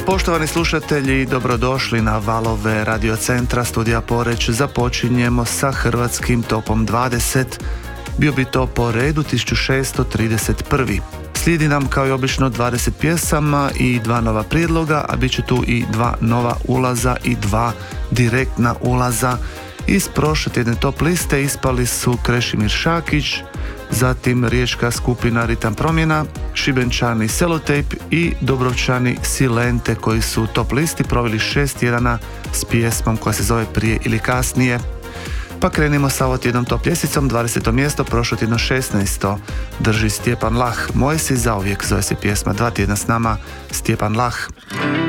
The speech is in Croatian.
Poštovani slušatelji, dobrodošli na valove radiocentra Studija Poreć. Započinjemo sa hrvatskim topom 20. Bio bi to po redu 1631. Slijedi nam kao i obično 20 pjesama i 2 nova prijedloga, a bit će tu i 2 nova ulaza i 2 direktna ulaza. Iz prošle tjedne top liste ispali su Krešimir Šakić, zatim riječka skupina Ritam promjena, Šibenčani Selotejp i Dobrovčani Silente, koji su u top listi proveli 6 tjedana s pjesmom koja se zove Prije ili kasnije. Pa krenimo sa ovo tjednom top ljestvicom. 20. mjesto, prošlo tjedno 16. drži Stjepan Lah. Moje si zauvijek, zove se pjesma. 2 tjedna s nama Stjepan Lah.